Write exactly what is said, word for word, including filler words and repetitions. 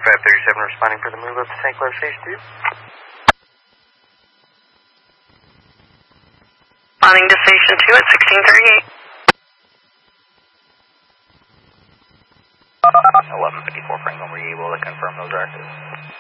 five thirty-seven responding for the move up to Saint Clair Station two. Responding to Station two at sixteen thirty-eight. eleven fifty-four Franklin, were you able to confirm those records?